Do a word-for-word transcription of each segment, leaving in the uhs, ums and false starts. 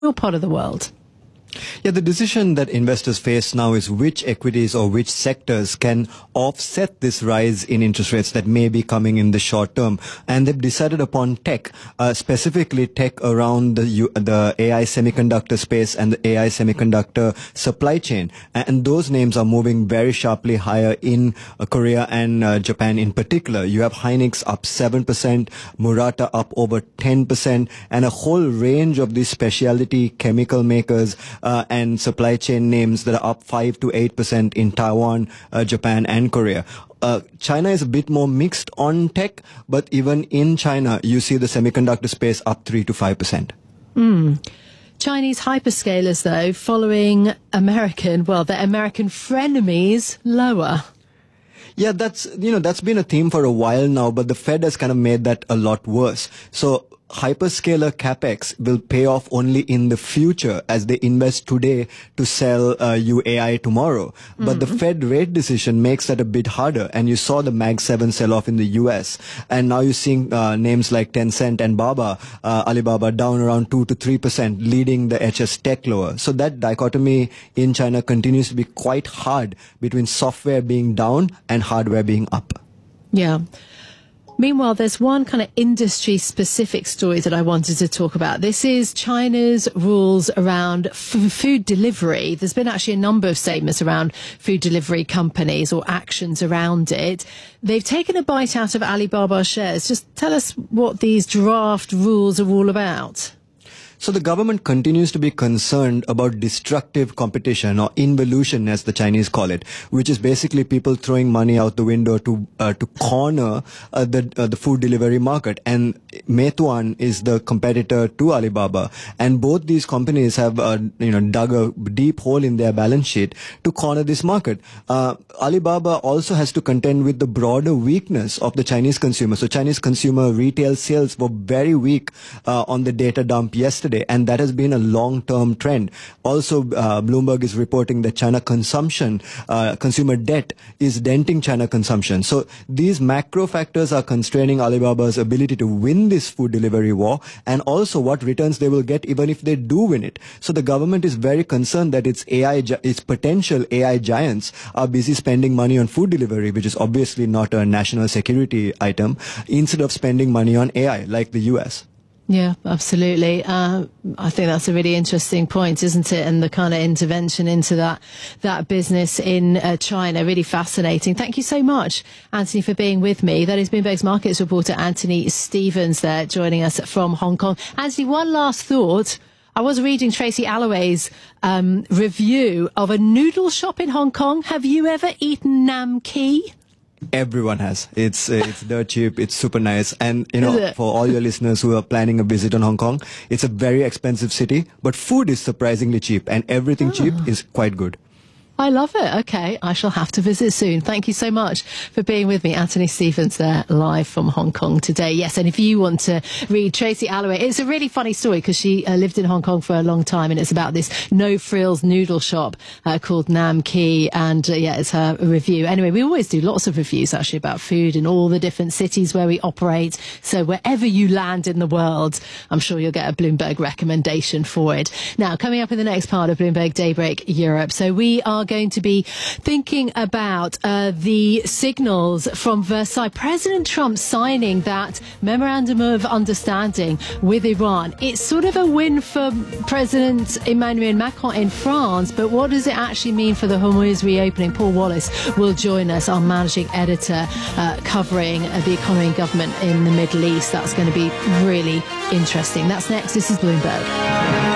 your part of the world? Yeah, the decision that investors face now is which equities or which sectors can offset this rise in interest rates that may be coming in the short term. And they've decided upon tech, uh, specifically tech around the, U- the A I semiconductor space and the A I semiconductor supply chain. And those names are moving very sharply higher in uh, Korea and uh, Japan in particular. You have Hynix up seven percent, Murata up over ten percent, and a whole range of these specialty chemical makers Uh, and supply chain names that are up five to eight percent in Taiwan, uh, Japan, and Korea. Uh, China is a bit more mixed on tech, but even in China, you see the semiconductor space up three to five percent. Mm. Chinese hyperscalers, though, following American, well, their American frenemies, lower. Yeah, that's, you know, that's been a theme for a while now, but the Fed has kind of made that a lot worse. So hyperscaler capex will pay off only in the future as they invest today to sell uh, you A I tomorrow. Mm-hmm. But the Fed rate decision makes that a bit harder. And you saw the Mag seven sell-off in the U S. And now you're seeing uh, names like Tencent and Baba, uh, Alibaba down around two to three percent, leading the H S Tech lower. So that dichotomy in China continues to be quite hard between software being down and hardware being up. Yeah. Meanwhile, there's one kind of industry-specific story that I wanted to talk about. This is China's rules around f- food delivery. There's been actually a number of statements around food delivery companies or actions around it. They've taken a bite out of Alibaba shares. Just tell us what these draft rules are all about. So the government continues to be concerned about destructive competition, or involution as the Chinese call it, which is basically people throwing money out the window to uh, to corner uh, the uh, the food delivery market. And Meituan is the competitor to Alibaba, and both these companies have uh, you know dug a deep hole in their balance sheet to corner this market. Uh, Alibaba also has to contend with the broader weakness of the Chinese consumer. So Chinese consumer retail sales were very weak uh, on the data dump yesterday. And that has been a long-term trend. Also, uh, Bloomberg is reporting that China consumption, uh, consumer debt is denting China consumption. So these macro factors are constraining Alibaba's ability to win this food delivery war, and also what returns they will get even if they do win it. So the government is very concerned that its A I, its potential A I giants are busy spending money on food delivery, which is obviously not a national security item, instead of spending money on A I like the U S. Yeah, absolutely. Uh, I think that's a really interesting point, isn't it? And the kind of intervention into that that business in uh, China, really fascinating. Thank you so much, Anthony, for being with me. That is Bloomberg's markets reporter Anthony Stevens there, joining us from Hong Kong. Anthony, one last thought. I was reading Tracy Alloway's um, review of a noodle shop in Hong Kong. Have you ever eaten Nam Kee? Everyone has. It's uh, it's dirt cheap. It's super nice. And, you know, for all your listeners who are planning a visit on Hong Kong, it's a very expensive city, but food is surprisingly cheap, and everything oh. cheap is quite good. I love it. Okay, I shall have to visit soon. Thank you so much for being with me. Anthony Stevens there, live from Hong Kong today. Yes, and if you want to read Tracy Alloway, it's a really funny story because she uh, lived in Hong Kong for a long time, and it's about this no-frills noodle shop uh, called Nam Kee, and uh, yeah, it's her review. Anyway, we always do lots of reviews actually about food in all the different cities where we operate. So wherever you land in the world, I'm sure you'll get a Bloomberg recommendation for it. Now, coming up in the next part of Bloomberg Daybreak Europe, so we are going to be thinking about uh, the signals from Versailles. President Trump signing that memorandum of understanding with Iran. It's sort of a win for President Emmanuel Macron in France, but what does it actually mean for the Hormuz reopening? Paul Wallace will join us, our managing editor, uh, covering uh, the economy and government in the Middle East. That's going to be really interesting. That's next. This is Bloomberg.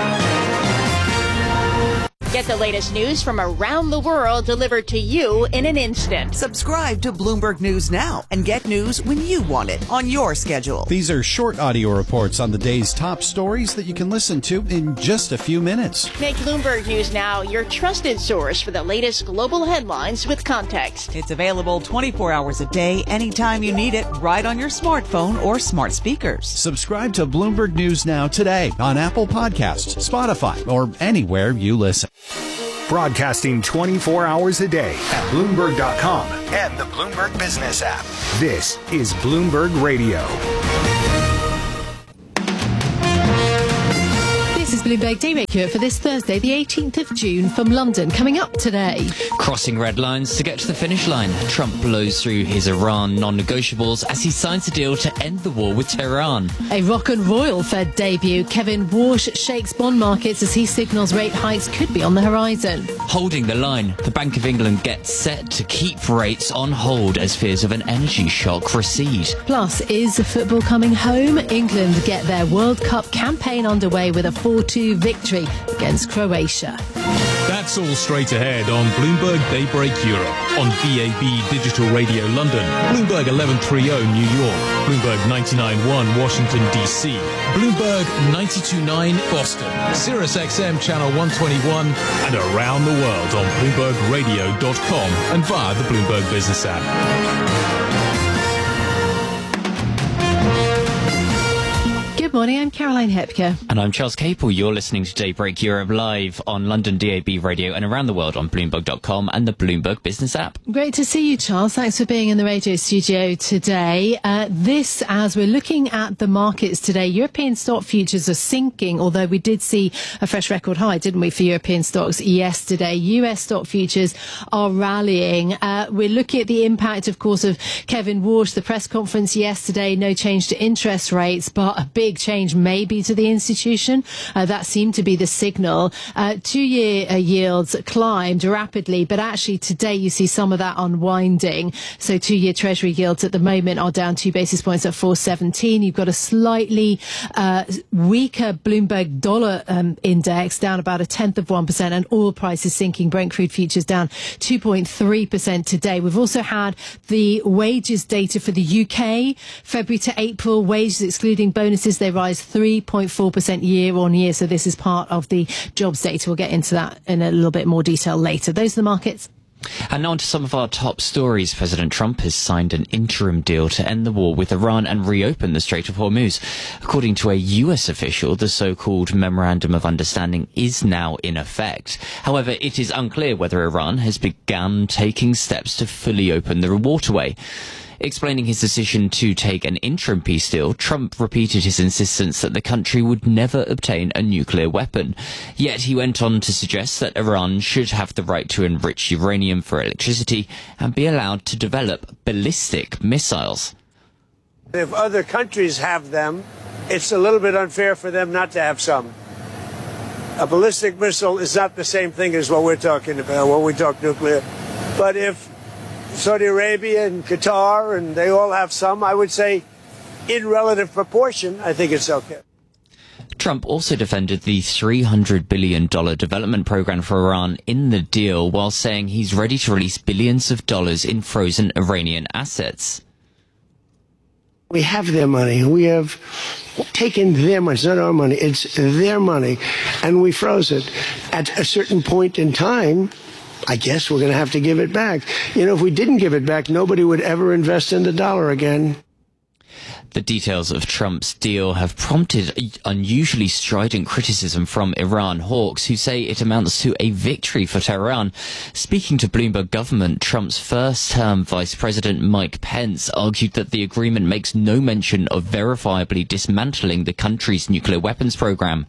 Get the latest news from around the world delivered to you in an instant. Subscribe to Bloomberg News now and get news when you want it on your schedule. These are short audio reports on the day's top stories that you can listen to in just a few minutes. Make Bloomberg News Now your trusted source for the latest global headlines with context. It's available twenty-four hours a day, anytime you need it, right on your smartphone or smart speakers. Subscribe to Bloomberg News Now today on Apple Podcasts, Spotify, or anywhere you listen. Broadcasting twenty-four hours a day at Bloomberg dot com and the Bloomberg Business app. This is Bloomberg Radio. This is Bloomberg Bloomberg Daybreak Europe for this Thursday, the eighteenth of June from London. Coming up today. Crossing red lines to get to the finish line. Trump blows through his Iran non-negotiables as he signs a deal to end the war with Tehran. A rock and roll Fed debut. Kevin Warsh shakes bond markets as he signals rate hikes could be on the horizon. Holding the line, the Bank of England gets set to keep rates on hold as fears of an energy shock recede. Plus, is football coming home? England get their World Cup campaign underway with a four two victory against Croatia. That's all straight ahead on Bloomberg Daybreak Europe, on D A B Digital Radio London, Bloomberg eleven thirty New York, Bloomberg ninety-nine point one Washington D C, Bloomberg ninety-two point nine Boston, Sirius X M Channel one twenty-one, and around the world on Bloomberg Radio dot com and via the Bloomberg Business app. Good morning, I'm Caroline Hepker. And I'm Charles Capel. You're listening to Daybreak Europe live on London D A B Radio and around the world on Bloomberg dot com and the Bloomberg Business app. Great to see you, Charles. Thanks for being in the radio studio today. Uh, this, as we're looking at the markets today, European stock futures are sinking, although we did see a fresh record high, didn't we, for European stocks yesterday. U S stock futures are rallying. Uh, we're looking at the impact, of course, of Kevin Warsh, the press conference yesterday, no change to interest rates, but a big change maybe to the institution. Uh, that seemed to be the signal. Uh, two-year uh, yields climbed rapidly, but actually today you see some of that unwinding. So two-year Treasury yields at the moment are down two basis points at four seventeen. You've got a slightly uh, weaker Bloomberg dollar um, index, down about a tenth of one percent, and oil prices sinking. Brent crude futures down two point three percent today. We've also had the wages data for the U K, February to April wages excluding bonuses. They rise three point four percent year on year. So this is part of the jobs data. We'll get into that in a little bit more detail later. Those are the markets. And now on to some of our top stories. President Trump has signed an interim deal to end the war with Iran and reopen the Strait of Hormuz. According to a U S official, the so-called Memorandum of Understanding is now in effect. However, it is unclear whether Iran has begun taking steps to fully open the waterway. Explaining his decision to take an interim peace deal, Trump repeated his insistence that the country would never obtain a nuclear weapon. Yet he went on to suggest that Iran should have the right to enrich uranium for electricity and be allowed to develop ballistic missiles. If other countries have them, it's a little bit unfair for them not to have some. A ballistic missile is not the same thing as what we're talking about when we talk nuclear. But if Saudi Arabia and Qatar, and they all have some, I would say, in relative proportion, I think it's okay. Trump also defended the three hundred billion dollars development program for Iran in the deal, while saying he's ready to release billions of dollars in frozen Iranian assets. We have their money. We have taken their money. It's not our money. It's their money. And we froze it. At a certain point in time, I guess we're going to have to give it back. You know, if we didn't give it back, nobody would ever invest in the dollar again. The details of Trump's deal have prompted unusually strident criticism from Iran hawks, who say it amounts to a victory for Tehran. Speaking to Bloomberg Government, Trump's first-term Vice President Mike Pence argued that the agreement makes no mention of verifiably dismantling the country's nuclear weapons program.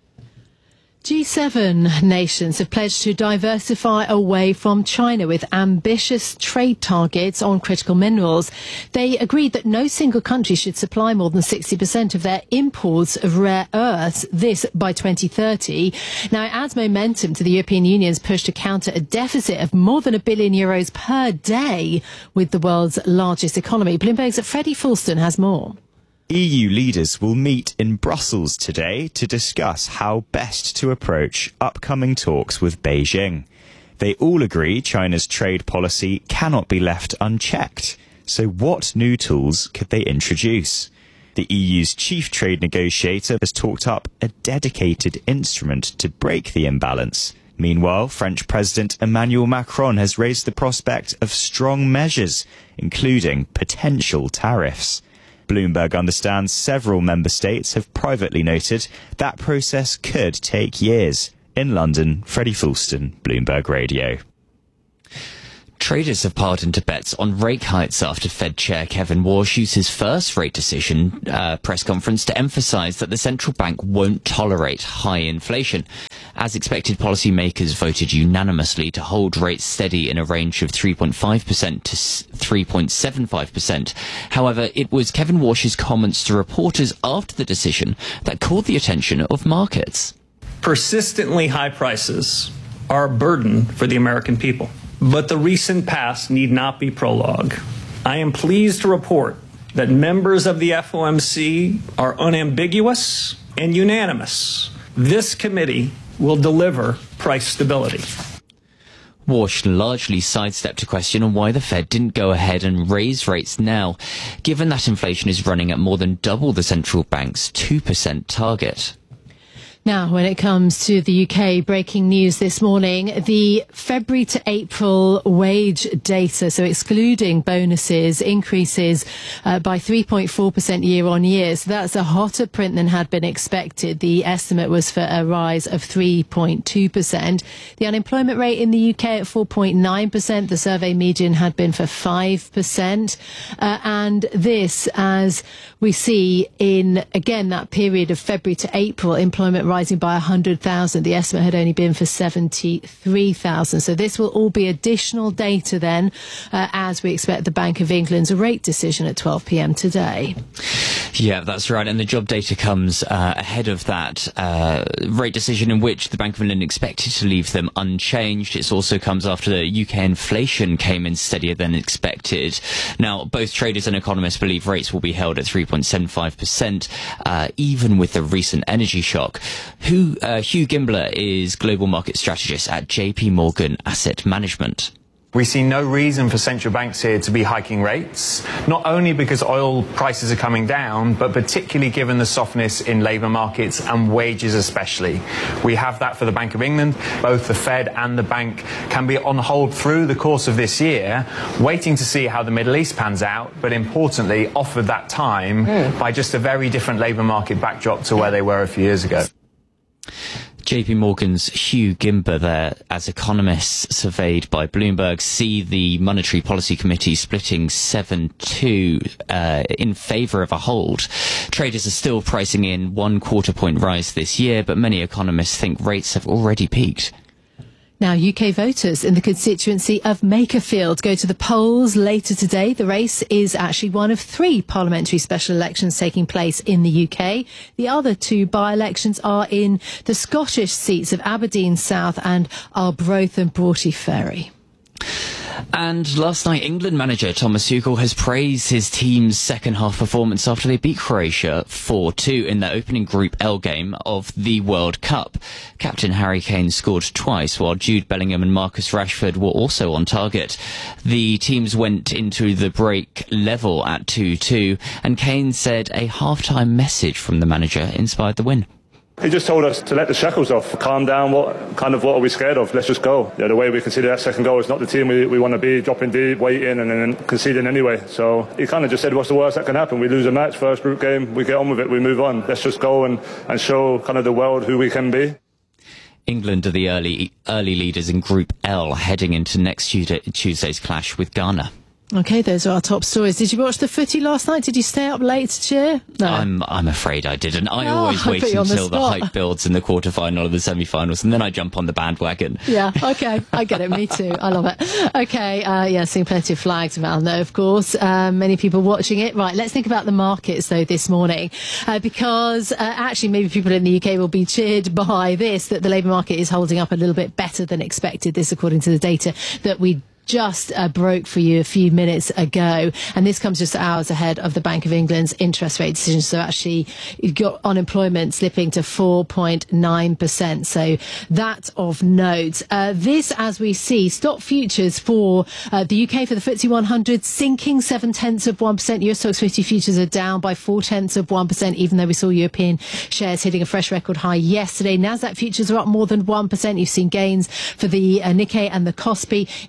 G seven nations have pledged to diversify away from China with ambitious trade targets on critical minerals. They agreed that no single country should supply more than sixty percent of their imports of rare earths, this by twenty thirty. Now, it adds momentum to the European Union's push to counter a deficit of more than a billion euros per day with the world's largest economy. Bloomberg's Freddie Fulston has more. E U leaders will meet in Brussels today to discuss how best to approach upcoming talks with Beijing. They all agree China's trade policy cannot be left unchecked. So what new tools could they introduce? The E U's chief trade negotiator has talked up a dedicated instrument to break the imbalance. Meanwhile, French President Emmanuel Macron has raised the prospect of strong measures, including potential tariffs. Bloomberg understands several member states have privately noted that process could take years. In London, Freddie Fulston, Bloomberg Radio. Traders have piled into bets on rate hikes after Fed Chair Kevin Warsh used his first rate decision uh, press conference to emphasise that the central bank won't tolerate high inflation. As expected, policymakers voted unanimously to hold rates steady in a range of three point five percent to three point seven five percent. However, it was Kevin Warsh's comments to reporters after the decision that caught the attention of markets. Persistently high prices are a burden for the American people. But the recent past need not be prologue. I am pleased to report that members of the F O M C are unambiguous and unanimous. This committee will deliver price stability. Warsh largely sidestepped a question on why the Fed didn't go ahead and raise rates now, given that inflation is running at more than double the central bank's two percent target. Now, when it comes to the U K, breaking news this morning, the February to April wage data, so excluding bonuses, increases uh, by three point four percent year on year. So that's a hotter print than had been expected. The estimate was for a rise of three point two percent. The unemployment rate in the U K at four point nine percent. The survey median had been for five percent. Uh, and this, as we see in, again, that period of February to April, employment rising by one hundred thousand. The estimate had only been for seventy-three thousand. So this will all be additional data then, uh, as we expect the Bank of England's rate decision at twelve p m today. Yeah, that's right. And the job data comes uh, ahead of that uh, rate decision, in which the Bank of England expected to leave them unchanged. It also comes after the U K inflation came in steadier than expected. Now, both traders and economists believe rates will be held at three point seven five percent, uh, even with the recent energy shock. Who, uh, Hugh Gimbler is global market strategist at J P Morgan Asset Management. We see no reason for central banks here to be hiking rates, not only because oil prices are coming down, but particularly given the softness in labour markets and wages especially. We have that for the Bank of England. Both the Fed and the bank can be on hold through the course of this year, waiting to see how the Middle East pans out, but importantly offered that time mm. by just a very different labour market backdrop to where they were a few years ago. J P Morgan's Hugh Gimbler there, as economists surveyed by Bloomberg see the Monetary Policy Committee splitting seven two uh, in favour of a hold. Traders are still pricing in one quarter point rise this year, but many economists think rates have already peaked. Now, U K voters in the constituency of Makerfield go to the polls later today. The race is actually one of three parliamentary special elections taking place in the U K. The other two by-elections are in the Scottish seats of Aberdeen South and Arbroath and Broughty Ferry. And last night, England manager Thomas Tuchel has praised his team's second half performance after they beat Croatia four two in their opening Group L game of the World Cup. Captain Harry Kane scored twice, while Jude Bellingham and Marcus Rashford were also on target. The teams went into the break level at two two, and Kane said a half-time message from the manager inspired the win. He just told us to let the shackles off, calm down, what kind of what are we scared of, let's just go. Yeah, the way we conceded that second goal is not the team we, we want to be, dropping deep, waiting and then conceding anyway. So he kind of just said, what's the worst that can happen? We lose a match, first group game, we get on with it, we move on. Let's just go and, and show kind of the world who we can be. England are the early early leaders in Group L, heading into next Tuesday, Tuesday's clash with Ghana. Okay, those are our top stories. Did you watch the footy last night? Did you stay up late to cheer? No. I'm I'm afraid I didn't. I oh, always I wait the until the, the hype builds in the quarterfinal or the semi-finals, and then I jump on the bandwagon. Yeah, okay, I get it. Me too. I love it. Okay, uh, yeah, seeing plenty of flags around there, of course. Um, many people watching it. Right, let's think about the markets though this morning, uh, because uh, actually maybe people in the U K will be cheered by this, that the labour market is holding up a little bit better than expected. This, according to the data that we just uh, broke for you a few minutes ago, and this comes just hours ahead of the Bank of England's interest rate decision. So actually you've got unemployment slipping to four point nine percent, so that of note. Uh, this, as we see, stock futures for uh, the U K for the F T S E one hundred sinking seven tenths of one percent. U S Stocks fifty futures are down by four tenths of one percent, even though we saw European shares hitting a fresh record high yesterday. Nasdaq futures are up more than one percent. You've seen gains for the uh, Nikkei and the Kospi. In bond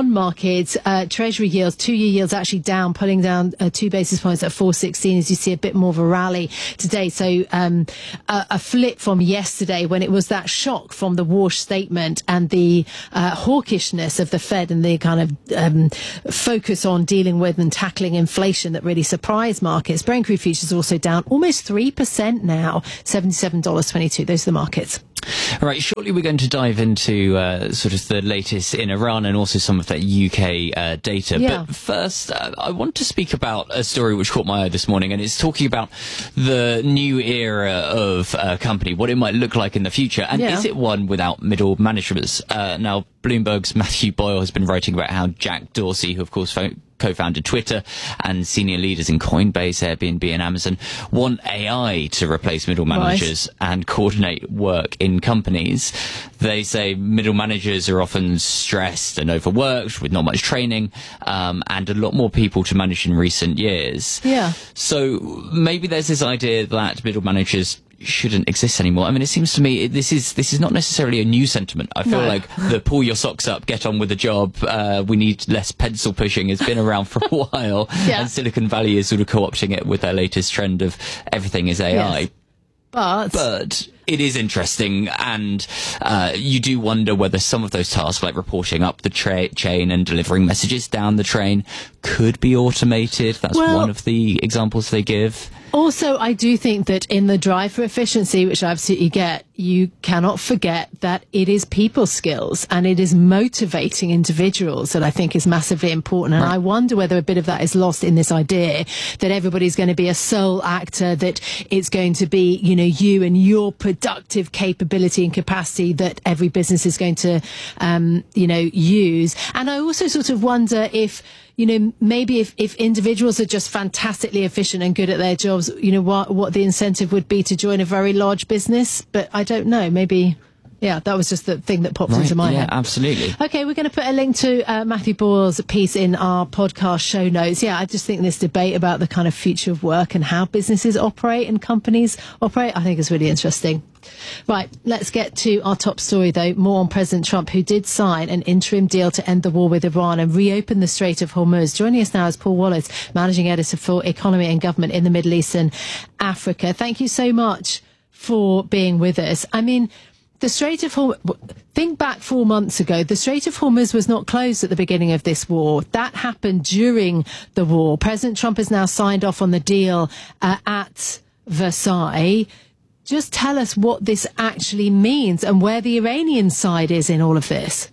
bond market, uh, Treasury yields, two-year yields actually down, pulling down uh, two basis points at four sixteen as you see a bit more of a rally today. So um, a, a flip from yesterday when it was that shock from the Walsh statement and the uh, hawkishness of the Fed and the kind of um, focus on dealing with and tackling inflation that really surprised markets. Brent crude futures also down almost three percent now, seventy-seven dollars and twenty-two cents. Those are the markets. All right, shortly we're going to dive into uh, sort of the latest in Iran and also some of that U K uh, data. Yeah. But first, uh, I want to speak about a story which caught my eye this morning, and it's talking about the new era of uh, company, what it might look like in the future, and Yeah. is it one without middle managers? Uh, now, Bloomberg's Matthew Boyle has been writing about how Jack Dorsey, who of course fo- co-founded Twitter, and senior leaders in Coinbase, Airbnb and Amazon want A I to replace middle managers Right. and coordinate work in companies. They say middle managers are often stressed and overworked with not much training, um, and a lot more people to manage in recent years. Yeah. So maybe there's this idea that middle managers shouldn't exist anymore. I mean, it seems to me this is this is not necessarily a new sentiment. I feel No. like the pull your socks up, get on with the job, uh, we need less pencil pushing has been around for a while. Yeah. And Silicon Valley is sort of co-opting it with their latest trend of everything is A I. Yes. But, But it is interesting, and uh, you do wonder whether some of those tasks, like reporting up the tra- chain and delivering messages down the train, could be automated. That's Well- one of the examples they give. also, I do think that in the drive for efficiency, which I absolutely get, you cannot forget that it is people skills and it is motivating individuals that I think is massively important. And I wonder whether a bit of that is lost in this idea that everybody's going to be a sole actor, that it's going to be, you know, you and your productive capability and capacity that every business is going to, um, you know, use. And I also sort of wonder if, you know, maybe if, if individuals are just fantastically efficient and good at their jobs, you know, what, what the incentive would be to join a very large business. But I don't know. Maybe, yeah, that was just the thing that popped into my yeah, head. absolutely. Okay, we're going to put a link to uh, Matthew Boyle's piece in our podcast show notes. Yeah, I just think this debate about the kind of future of work and how businesses operate and companies operate, I think is really interesting. Right, let's get to our top story, though. More on President Trump, who did sign an interim deal to end the war with Iran and reopen the Strait of Hormuz. Joining us now is Paul Wallace, Managing Editor for Economy and Government in the Middle East and Africa. Thank you so much for being with us. I mean, the Strait of Hormuz, think back four months ago, the Strait of Hormuz was not closed at the beginning of this war. That happened during the war. President Trump has now signed off on the deal uh, at Versailles. Just tell us what this actually means and where the Iranian side is in all of this.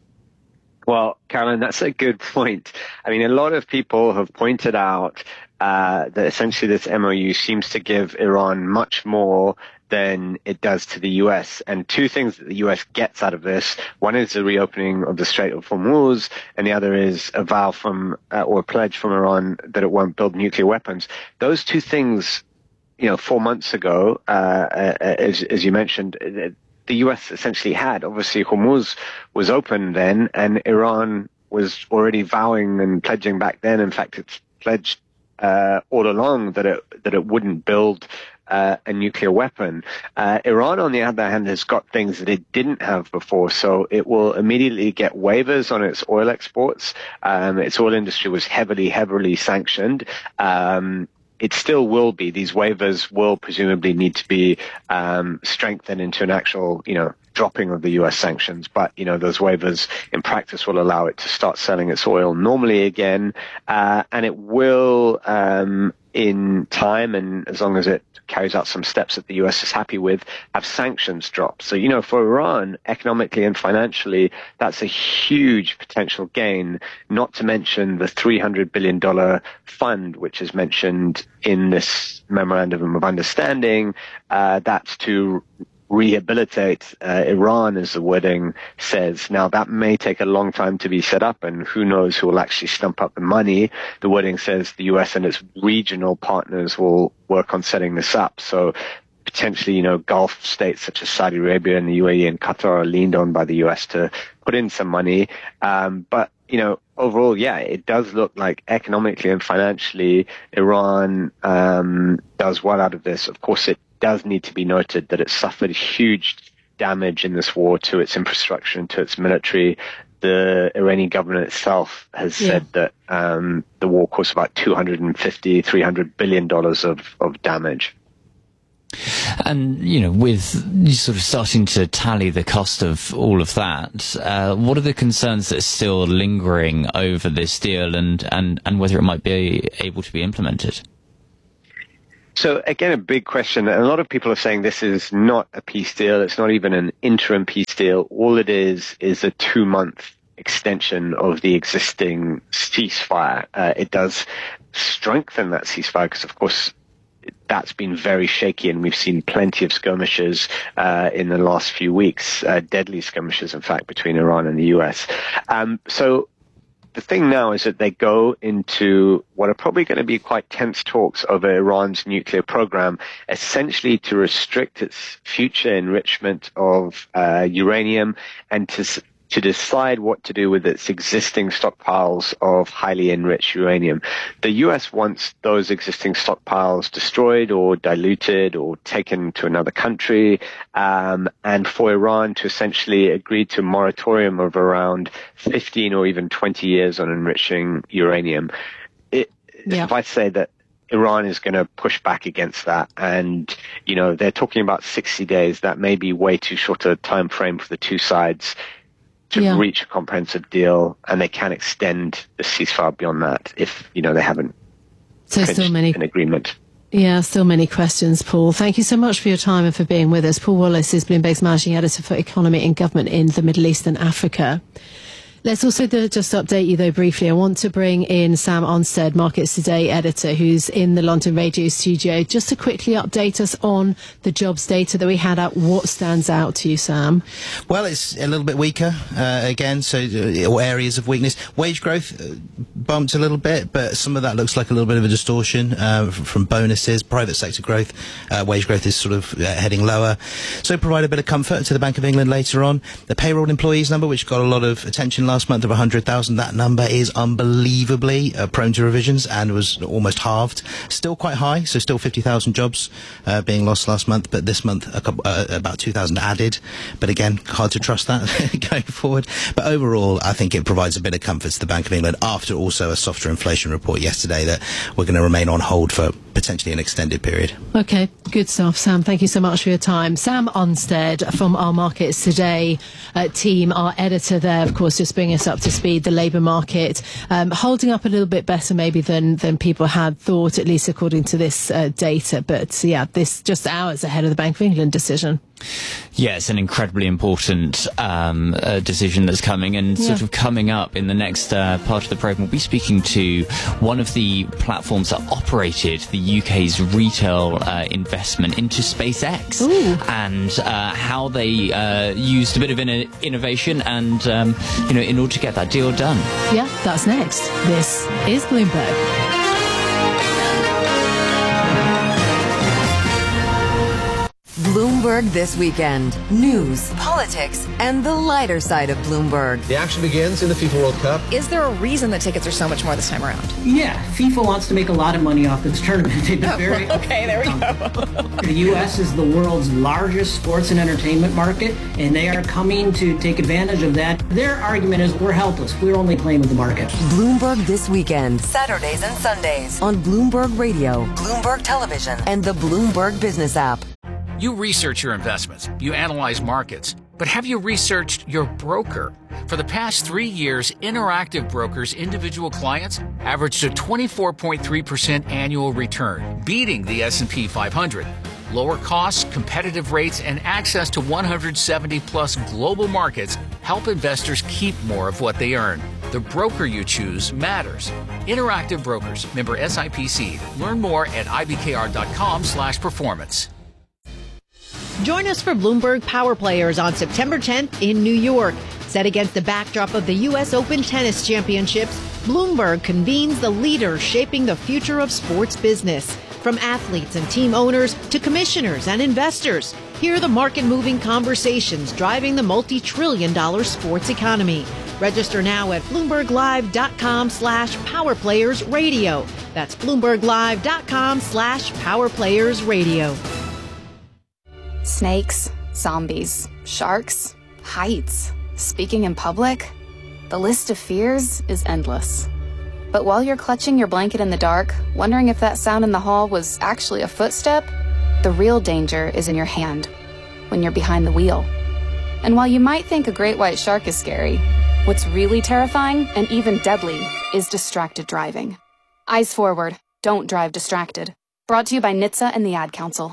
Well, Caroline, that's a good point. I mean, a lot of people have pointed out uh, that essentially this M O U seems to give Iran much more than it does to the U S. And two things that the U S gets out of this. One is the reopening of the Strait of Hormuz, and the other is a vow from, uh, or a pledge from Iran that it won't build nuclear weapons. Those two things, you know, four months ago, uh, as, as you mentioned, the U S essentially had. Obviously, Hormuz was open then, and Iran was already vowing and pledging back then. In fact, it's pledged uh, all along that it that it wouldn't build uh, a nuclear weapon. Uh, Iran, on the other hand, has got things that it didn't have before, so it will immediately get waivers on its oil exports. Um, its oil industry was heavily, heavily sanctioned. Um, It still will be. These waivers will presumably need to be um, strengthened into an actual, you know, dropping of the U S sanctions. But, you know, those waivers in practice will allow it to start selling its oil normally again. Uh, and it will, um, in time, and as long as it carries out some steps that the U S is happy with, have sanctions drop. So, you know, for Iran, economically and financially, that's a huge potential gain, not to mention the three hundred billion dollars fund, which is mentioned in this memorandum of understanding. Uh, that's to rehabilitate uh, Iran, as the wording says. Now, that may take a long time to be set up, and who knows who will actually stump up the money. The wording says the U S and its regional partners will work on setting this up. So potentially, you know, Gulf states such as Saudi Arabia and the U A E and Qatar are leaned on by the U S to put in some money. Um, but, you know, overall, yeah, it does look like economically and financially Iran um, does well out of this. Of course, it does need to be noted that it suffered huge damage in this war to its infrastructure and to its military. the Iranian government itself has Yeah. said that um, the war caused about two hundred fifty, three hundred billion dollars of, of damage. And, you know, with sort of starting to tally the cost of all of that, uh, what are the concerns that are still lingering over this deal and, and, and whether it might be able to be implemented? So again, a big question. And a lot of people are saying this is not a peace deal. It's not even an interim peace deal. All it is is a two-month extension of the existing ceasefire. Uh, it does strengthen that ceasefire because, of course, that's been very shaky, and we've seen plenty of skirmishes uh, in the last few weeks, uh, deadly skirmishes, in fact, between Iran and the U S. Um, so the thing now is that they go into what are probably going to be quite tense talks over Iran's nuclear program, essentially to restrict its future enrichment of uh, uranium and to to decide what to do with its existing stockpiles of highly enriched uranium. The U S wants those existing stockpiles destroyed or diluted or taken to another country, um, and for Iran to essentially agree to a moratorium of around fifteen or even twenty years on enriching uranium. It, Yeah. If I say that Iran is going to push back against that, and, you know, they're talking about sixty days, that may be way too short a time frame for the two sides to Yeah. reach a comprehensive deal, and they can extend the ceasefire beyond that if, you know, they haven't So still clinched many an agreement. Yeah, still many questions, Paul. Thank you so much for your time and for being with us. Paul Wallace is Bloomberg's Managing Editor for Economy and Government in the Middle East and Africa. Let's also do, just update you, though, briefly. I want to bring in Sam Onstead, Markets Today editor, who's in the London radio studio, just to quickly update us on the jobs data that we had out. What stands out to you, Sam? Well, it's a little bit weaker, uh, again, so uh, areas of weakness. Wage growth uh, bumped a little bit, but some of that looks like a little bit of a distortion uh, f- from bonuses. Private sector growth, uh, wage growth is sort of uh, heading lower. So provide a bit of comfort to the Bank of England later on. The payroll employees number, which got a lot of attention last month of one hundred thousand, that number is unbelievably uh, prone to revisions and was almost halved. Still quite high, so still fifty thousand jobs uh, being lost last month, but this month a couple, uh, about two thousand added. But again, hard to trust that going forward. But overall, I think it provides a bit of comfort to the Bank of England after also a softer inflation report yesterday that we're going to remain on hold for potentially an extended period. Okay, good stuff, Sam. Thank you so much for your time. Sam Onstead from our Markets Today uh, team, our editor there, of course, just bringing us up to speed, the labour market, um, holding up a little bit better maybe than, than people had thought, at least according to this uh, data. But yeah, this just hours ahead of the Bank of England decision. Yeah, it's an incredibly important um, uh, decision that's coming, and sort Yeah. of coming up in the next uh, part of the programme, we'll be speaking to one of the platforms that operated the U K's retail uh, investment into SpaceX, Ooh. and uh, how they uh, used a bit of in- innovation and um, you know, in order to get that deal done. Yeah, that's next. This is Bloomberg. Bloomberg This Weekend. News, politics, and the lighter side of Bloomberg. The action begins in the FIFA World Cup. Is there a reason that tickets are so much more this time around? Yeah, FIFA wants to make a lot of money off this tournament. They've been very okay, there we go. The U S is the world's largest sports and entertainment market, and they are coming to take advantage of that. Their argument is we're helpless. We're only playing with the market. Bloomberg This Weekend. Saturdays and Sundays on Bloomberg Radio, Bloomberg Television, and the Bloomberg Business app. You research your investments, you analyze markets, but have you researched your broker? For the past three years, Interactive Brokers' individual clients averaged a twenty-four point three percent annual return, beating the S and P five hundred. Lower costs, competitive rates, and access to one hundred seventy plus global markets help investors keep more of what they earn. The broker you choose matters. Interactive Brokers, member S I P C. Learn more at I B K R dot com slash performance. Join us for Bloomberg Power Players on September tenth in New York. Set against the backdrop of the U S Open Tennis Championships, Bloomberg convenes the leaders shaping the future of sports business. From athletes and team owners to commissioners and investors, hear the market-moving conversations driving the multi-trillion dollar sports economy. Register now at bloomberglive.com slash powerplayersradio. That's bloomberglive.com slash powerplayersradio. Snakes, zombies, sharks, heights, speaking in public. The list of fears is endless. But while you're clutching your blanket in the dark, wondering if that sound in the hall was actually a footstep, the real danger is in your hand, when you're behind the wheel. And while you might think a great white shark is scary, what's really terrifying and even deadly is distracted driving. Eyes forward, don't drive distracted. Brought to you by N H T S A and the Ad Council.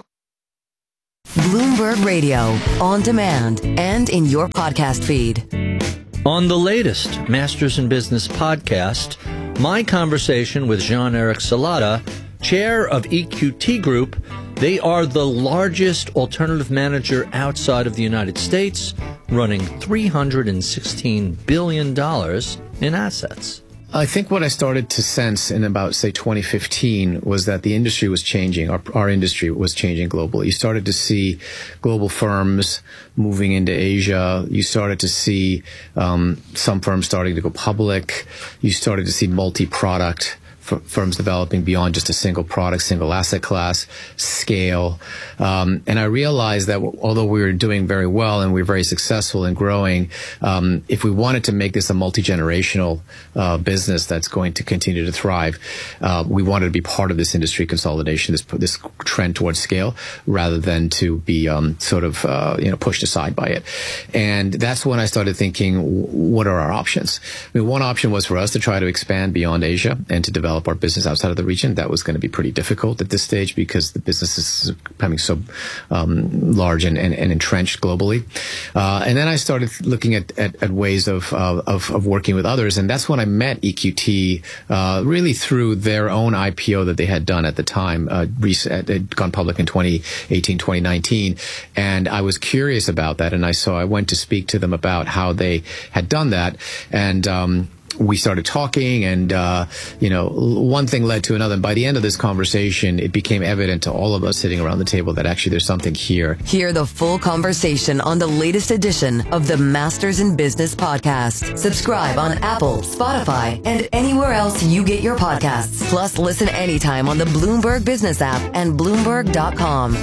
Bloomberg Radio, on demand and in your podcast feed. On the latest Masters in Business podcast, my conversation with Jean-Eric Salata, chair of E Q T Group. They are the largest alternative manager outside of the United States, running three hundred sixteen billion dollars in assets. I think what I started to sense in about, say, twenty fifteen was that the industry was changing. Our, our industry was changing globally. You started to see global firms moving into Asia. You started to see um, some firms starting to go public. You started to see multi-product firms developing beyond just a single product, single asset class, scale. Um, and I realized that although we were doing very well and we were very successful in growing, um, if we wanted to make this a multi-generational uh, business that's going to continue to thrive, uh, we wanted to be part of this industry consolidation, this this trend towards scale, rather than to be um, sort of uh, you know pushed aside by it. And that's when I started thinking, what are our options? I mean, one option was for us to try to expand beyond Asia and to develop our business outside of the region. That was going to be pretty difficult at this stage because the business is becoming so um, large and, and, and entrenched globally. Uh, and then I started looking at, at, at ways of, uh, of of working with others, and that's when I met E Q T, uh, really through their own I P O that they had done at the time. Uh, they'd gone public in twenty eighteen, twenty nineteen, and I was curious about that, and I so I went to speak to them about how they had done that, and um, we started talking, and uh, you know, one thing led to another. And by the end of this conversation, it became evident to all of us sitting around the table that actually there's something here. Hear the full conversation on the latest edition of the Masters in Business podcast. Subscribe on Apple, Spotify, and anywhere else you get your podcasts. Plus, listen anytime on the Bloomberg Business app and Bloomberg dot com.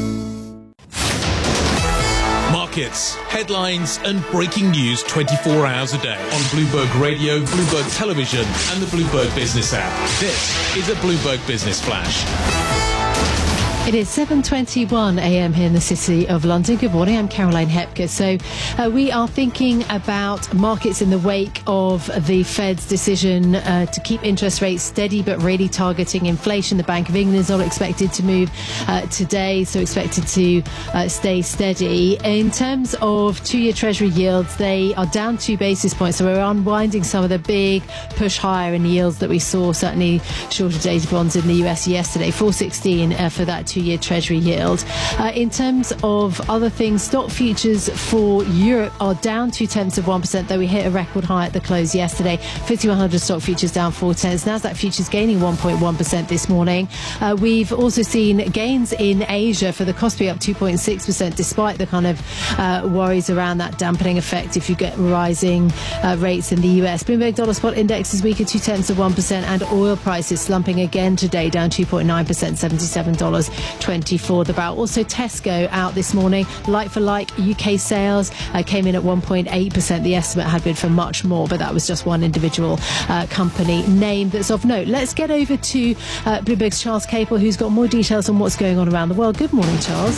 Markets, headlines, and breaking news twenty-four hours a day on Bloomberg Radio, Bloomberg Television, and the Bloomberg Business app. This is a Bloomberg Business Flash. It is seven twenty-one a m here in the City of London. Good morning, I'm Caroline Hepker. So uh, we are thinking about markets in the wake of the Fed's decision uh, to keep interest rates steady but really targeting inflation. The Bank of England is not expected to move uh, today, so expected to uh, stay steady. In terms of two-year Treasury yields, they are down two basis points, so we're unwinding some of the big push higher in yields that we saw, certainly shorter dated bonds in the U S yesterday, four sixteen uh, for that two-year Treasury yield. Uh, in terms of other things, stock futures for Europe are down two tenths of one percent, though we hit a record high at the close yesterday. fifty-one hundred stock futures down four tenths. Nasdaq futures gaining one point one percent this morning. Uh, we've also seen gains in Asia for the Kospi up two point six percent, despite the kind of uh, worries around that dampening effect if you get rising uh, rates in the U S. Bloomberg Dollar Spot Index is weaker two tenths of one percent, and oil prices slumping again today, down two point nine percent, seventy-seven dollars twenty-four the barrel. Also, Tesco out this morning. Like for like, U K sales uh, came in at one point eight percent. The estimate had been for much more, but that was just one individual uh, company name that's of note. Let's get over to uh, Bloomberg's Charles Capel, who's got more details on what's going on around the world. Good morning, Charles.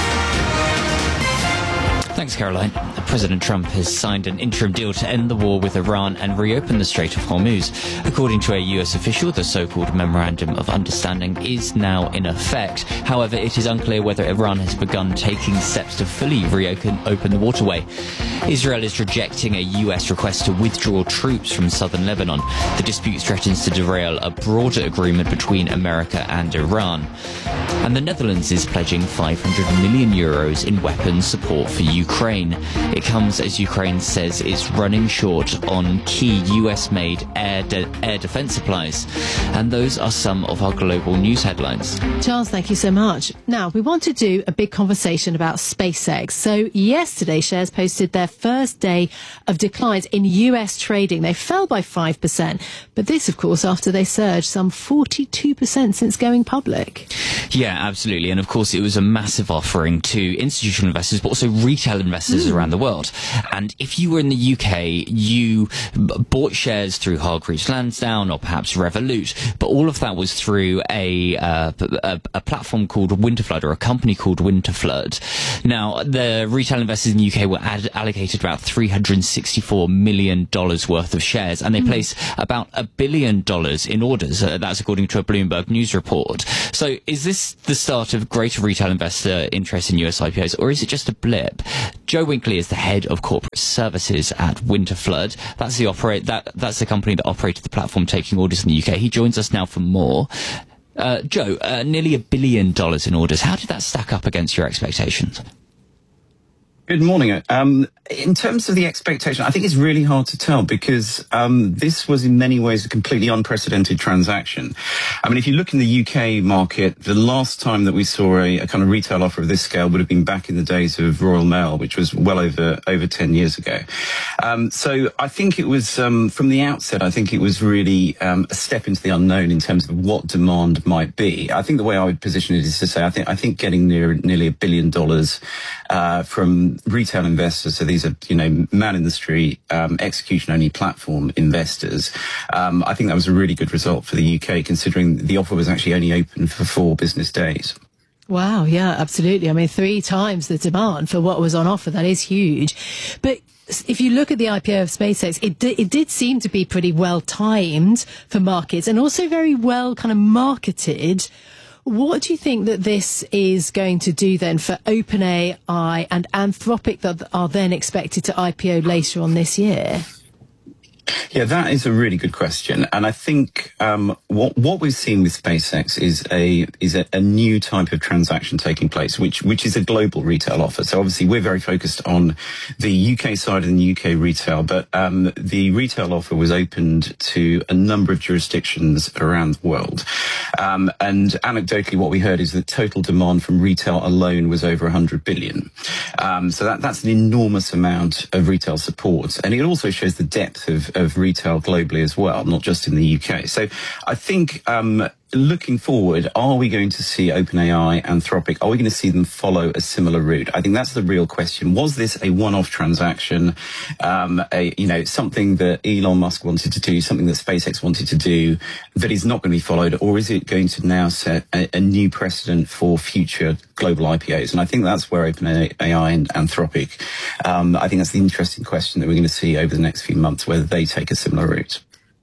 Thanks, Caroline. President Trump has signed an interim deal to end the war with Iran and reopen the Strait of Hormuz. According to a U S official, the so-called Memorandum of Understanding is now in effect. However, it is unclear whether Iran has begun taking steps to fully reopen open the waterway. Israel is rejecting a U S request to withdraw troops from southern Lebanon. The dispute threatens to derail a broader agreement between America and Iran. And the Netherlands is pledging five hundred million euros in weapons support for Ukraine. It comes as Ukraine says it's running short on key U S-made air, de- air defense supplies. And those are some of our global news headlines. Charles, thank you so much. Now, we want to do a big conversation about SpaceX. So yesterday, shares posted their first day of declines in U S trading. They fell by five percent. But this, of course, after they surged some forty-two percent since going public. Yeah, absolutely. And of course, it was a massive offering to institutional investors, but also retail investors mm. around the world. world. And if you were in the U K, you b- bought shares through Hargreaves Lansdown or perhaps Revolut, but all of that was through a, uh, a, a platform called Winterflood, or a company called Winterflood. Now, the retail investors in the U K were ad- allocated about three hundred sixty-four million dollars worth of shares, and they mm. place about a billion dollars in orders. Uh, that's according to a Bloomberg News report. So is this the start of greater retail investor interest in U S I P Os, or is it just a blip? Joe Winkley is the head of corporate services at Winterflood. That's the operate that that's the company that operated the platform taking orders in the U K. He joins us now for more. Uh, Joe, uh, nearly a billion dollars in orders. How did that stack up against your expectations? Good morning. Um, in terms of the expectation, I think it's really hard to tell because um, this was in many ways a completely unprecedented transaction. I mean, if you look in the U K market, the last time that we saw a, a kind of retail offer of this scale would have been back in the days of Royal Mail, which was well over over ten years ago. Um, so I think it was, um, from the outset, I think it was really um, a step into the unknown in terms of what demand might be. I think the way I would position it is to say, I think I think getting near nearly a billion dollars uh, from retail investors, so these are, you know, man in the street, um, execution-only platform investors. Um, I think that was a really good result for the U K, considering the offer was actually only open for four business days. Wow, yeah, absolutely. I mean, three times the demand for what was on offer. That is huge. But if you look at the I P O of SpaceX, it, d- it did seem to be pretty well timed for markets and also very well kind of marketed. What do you think that this is going to do then for OpenAI and Anthropic that are then expected to I P O later on this year? Yeah, that is a really good question, and I think um, what what we've seen with SpaceX is a is a, a new type of transaction taking place, which which is a global retail offer. So obviously we're very focused on the U K side and the U K retail, but um, the retail offer was opened to a number of jurisdictions around the world. Um, and anecdotally, what we heard is that total demand from retail alone was over one hundred billion. Um, so that that's an enormous amount of retail support, and it also shows the depth of of retail globally as well, not just in the U K. So I think um, looking forward, are we going to see OpenAI, Anthropic, are we going to see them follow a similar route? I think that's the real question. Was this a one-off transaction, um, a, you know, something that Elon Musk wanted to do, something that SpaceX wanted to do that is not going to be followed, or is it going to now set a, a new precedent for future global I P Os? And I think that's where OpenAI and Anthropic, um, I think that's the interesting question that we're going to see over the next few months, whether they take a similar route.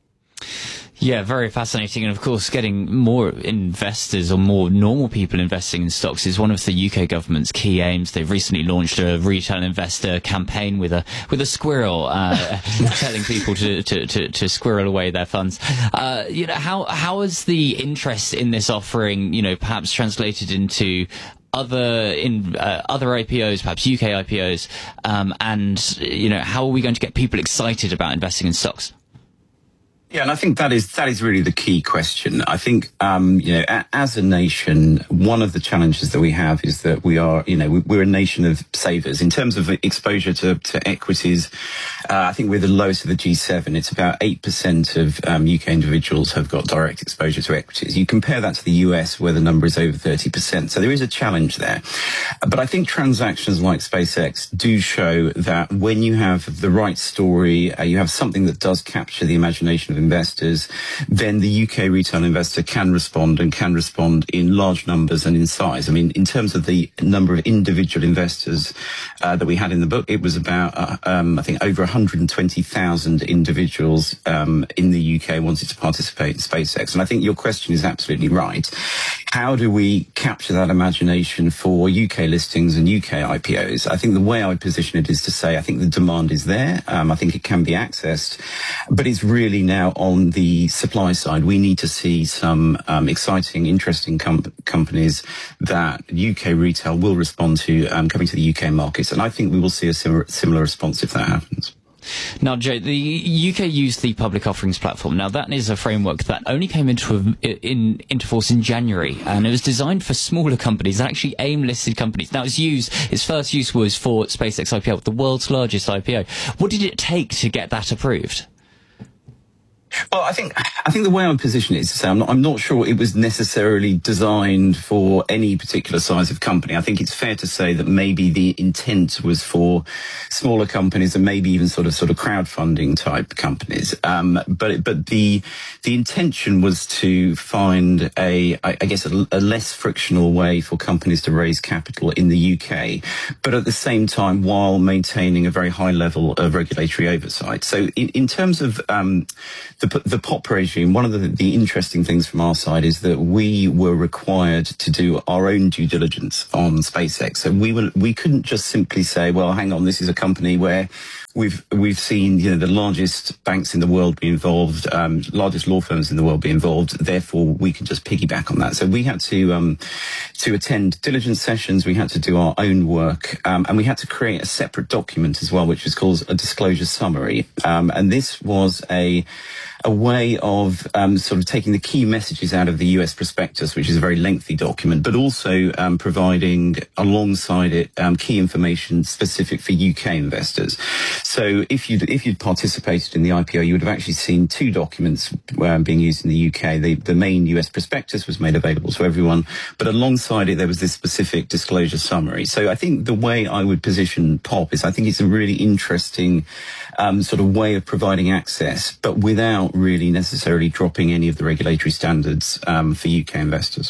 Yeah, very fascinating. And of course, getting more investors or more normal people investing in stocks is one of the U K government's key aims. They've recently launched a retail investor campaign with a with a squirrel, uh, telling people to, to, to, to squirrel away their funds. Uh, you know, how how has the interest in this offering, you know, perhaps translated into other in uh, other I P Os, perhaps U K I P Os, um, and you know, how are we going to get people excited about investing in stocks? Yeah, and I think that is that is really the key question. I think, um, you know, a, as a nation, one of the challenges that we have is that we are, you know, we, we're a nation of savers. In terms of exposure to, to equities, uh, I think we're the lowest of the G seven. It's about eight percent of um, U K individuals have got direct exposure to equities. You compare that to the U S, where the number is over thirty percent. So there is a challenge there. But I think transactions like SpaceX do show that when you have the right story, uh, you have something that does capture the imagination of investors, then the U K retail investor can respond and can respond in large numbers and in size. I mean, in terms of the number of individual investors uh, that we had in the book, it was about, uh, um, I think, over one hundred twenty thousand individuals um, in the U K wanted to participate in SpaceX. And I think your question is absolutely right. How do we capture that imagination for U K listings and U K I P Os? I think the way I would position it is to say I think the demand is there. Um, I think it can be accessed, but it's really now on the supply side. We need to see some um, exciting, interesting com- companies that U K retail will respond to um, coming to the U K markets. And I think we will see a similar, similar response if that happens. Now, Joe, the U K used the public offerings platform. Now, that is a framework that only came into in, into force in January, and it was designed for smaller companies, actually AIM-listed companies. Now, its use, its first use was for SpaceX I P O, the world's largest I P O. What did it take to get that approved? Well, I think I think the way I would position it is to say I'm not, I'm not sure it was necessarily designed for any particular size of company. I think it's fair to say that maybe the intent was for smaller companies and maybe even sort of sort of crowdfunding type companies. Um, but but the the intention was to find a I, I guess a, a less frictional way for companies to raise capital in the U K, but at the same time while maintaining a very high level of regulatory oversight. So in, in terms of um, the The P O P regime, one of the, the interesting things from our side is that we were required to do our own due diligence on SpaceX. So we were, we couldn't just simply say, well, hang on, this is a company where we've we've seen, you know, the largest banks in the world be involved, um, largest law firms in the world be involved. Therefore, we can just piggyback on that. So we had to um, to attend diligence sessions. We had to do our own work, um, and we had to create a separate document as well, which is called a disclosure summary. Um, and this was a a way of um, sort of taking the key messages out of the U S prospectus, which is a very lengthy document, but also um, providing alongside it um, key information specific for U K investors. So if you'd, if you'd participated in the I P O, you would have actually seen two documents um, being used in the U K. The, the main U S prospectus was made available to everyone, but alongside it, there was this specific disclosure summary. So I think the way I would position P O P is I think it's a really interesting um, sort of way of providing access, but without really necessarily dropping any of the regulatory standards um, for U K investors.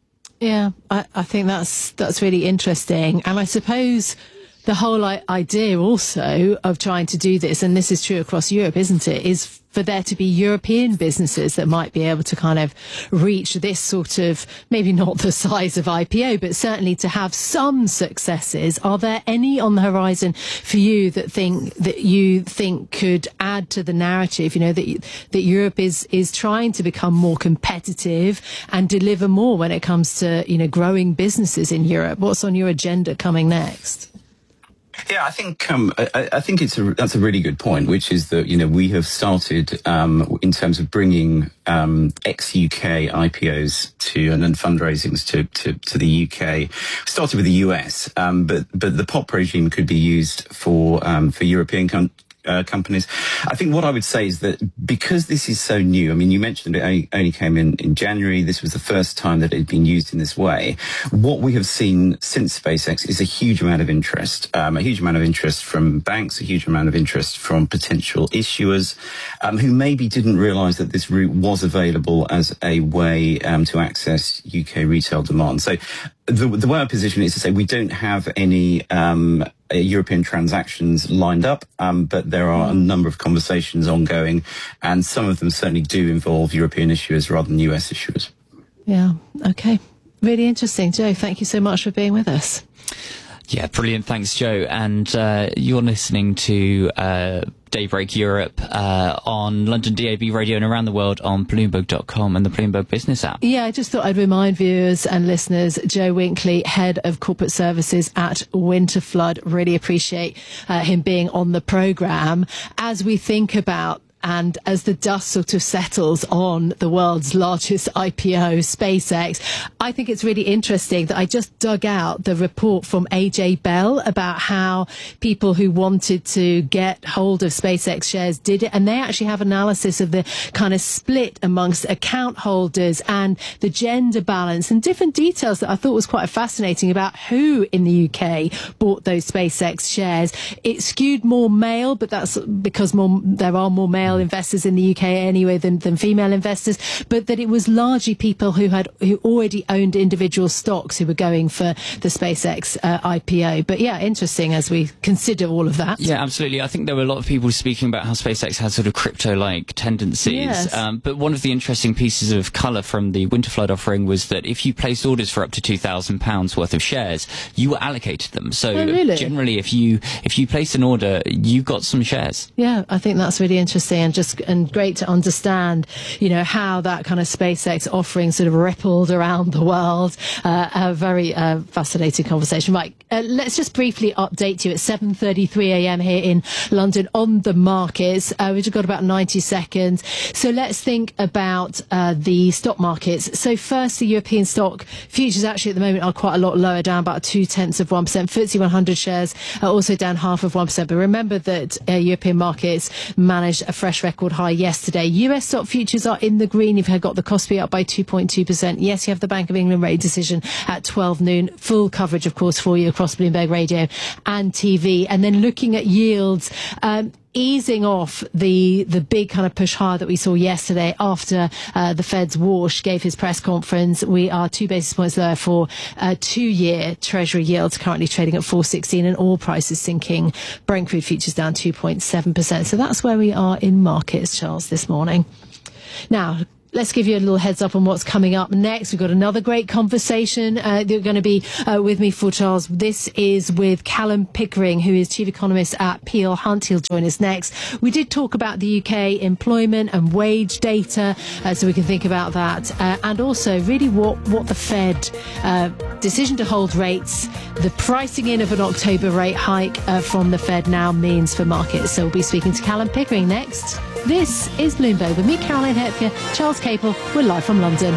Yeah, I, I think that's that's really interesting. And I suppose the whole I- idea also of trying to do this, and this is true across Europe, isn't it, is for there to be European businesses that might be able to kind of reach this sort of, maybe not the size of I P O, but certainly to have some successes. Are there any on the horizon for you that think that you think could add to the narrative, you know, that that Europe is is trying to become more competitive and deliver more when it comes to, you know, growing businesses in Europe? What's on your agenda coming next? Yeah, I think um, I, I think it's a that's a really good point, which is that, you know, we have started um, in terms of bringing um, ex-U K I P Os to and then fundraisings to, to to the U K. Started with the U S, um, but but the P O P regime could be used for um, for European countries. Uh, companies. I think what I would say is that because this is so new, I mean, you mentioned it only, only came in in January. This was the first time that it had been used in this way. What we have seen since SpaceX is a huge amount of interest, um, a huge amount of interest from banks, a huge amount of interest from potential issuers um, who maybe didn't realize that this route was available as a way um, to access U K retail demand. So the, the way I position it is to say we don't have any um, European transactions lined up, um, but there are a number of conversations ongoing, and some of them certainly do involve European issuers rather than U S issuers. Yeah, okay. Really interesting. Joe, thank you so much for being with us. Yeah, brilliant. Thanks, Joe. And uh, you're listening to uh, Daybreak Europe uh, on London D A B Radio and around the world on Bloomberg dot com and the Bloomberg Business app. Yeah, I just thought I'd remind viewers and listeners, Joe Winkley, Head of Corporate Services at Winterflood. Really appreciate uh, him being on the programme. As we think about and as the dust sort of settles on the world's largest I P O, SpaceX, I think it's really interesting that I just dug out the report from A J Bell about how people who wanted to get hold of SpaceX shares did it. And they actually have analysis of the kind of split amongst account holders and the gender balance and different details that I thought was quite fascinating about who in the U K bought those SpaceX shares. It skewed more male, but that's because more there are more male investors in the U K anyway than, than female investors, but that it was largely people who had who already owned individual stocks who were going for the SpaceX uh, I P O. But yeah, interesting as we consider all of that. Yeah, absolutely. I think there were a lot of people speaking about how SpaceX has sort of crypto-like tendencies. Yes. Um, but one of the interesting pieces of colour from the Winterflood offering was that if you placed orders for up to two thousand pounds worth of shares, you were allocated them. So oh, really? generally, if you if you placed an order, you got some shares. Yeah, I think that's really interesting. And just and great to understand, you know, how that kind of SpaceX offering sort of rippled around the world. Uh, a very uh, fascinating conversation. Right, uh, let's just briefly update you at seven thirty-three a m here in London on the markets. Uh, we've got about ninety seconds. So let's think about uh, the stock markets. So first, the European stock futures actually at the moment are quite a lot lower, down about two tenths of one percent. F T S E one hundred shares are also down half of one percent. But remember that uh, European markets managed a fresh fresh record high yesterday. U S stock futures are in the green. You've got the Kospi up by two point two percent. Yes, you have the Bank of England rate decision at twelve noon. Full coverage, of course, for you across Bloomberg Radio and T V. And then looking at yields, um, easing off the the big kind of push higher that we saw yesterday after uh, the Fed's Walsh gave his press conference. We are two basis points lower for uh, two-year Treasury yields, currently trading at four sixteen, and oil prices sinking. Brent crude futures down two point seven percent. So that's where we are in markets, Charles, this morning. Now, let's give you a little heads up on what's coming up next. We've got another great conversation. Uh, they're going to be uh, with me for, Charles. This is with Callum Pickering, who is Chief Economist at Peel Hunt. He'll join us next. We did talk about the U K employment and wage data, uh, so we can think about that. Uh, and also really what, what the Fed uh, decision to hold rates, the pricing in of an October rate hike uh, from the Fed now means for markets. So we'll be speaking to Callum Pickering next. This is Bloomberg with me, Caroline Hepker, Charles Capel. We're live from London.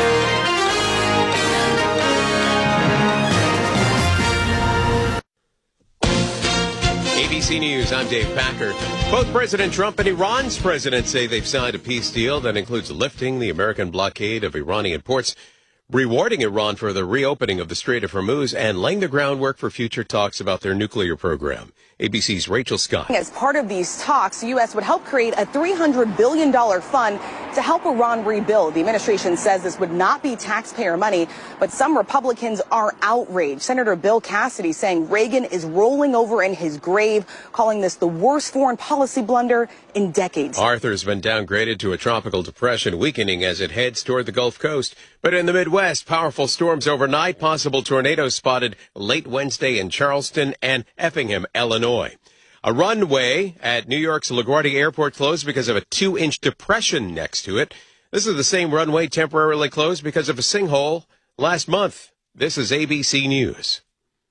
A B C News, I'm Dave Packer. Both President Trump and Iran's president say they've signed a peace deal that includes lifting the American blockade of Iranian ports, rewarding Iran for the reopening of the Strait of Hormuz, and laying the groundwork for future talks about their nuclear program. A B C's Rachel Scott. As part of these talks, the U S would help create a three hundred billion dollars fund to help Iran rebuild. The administration says this would not be taxpayer money, but some Republicans are outraged. Senator Bill Cassidy saying Reagan is rolling over in his grave, calling this the worst foreign policy blunder in decades. Arthur's been downgraded to a tropical depression, weakening as it heads toward the Gulf Coast. But in the Midwest, powerful storms overnight, possible tornadoes spotted late Wednesday in Charleston and Effingham, Illinois. A runway at New York's LaGuardia Airport closed because of a two-inch depression next to it. This is the same runway temporarily closed because of a sinkhole last month. This is A B C News.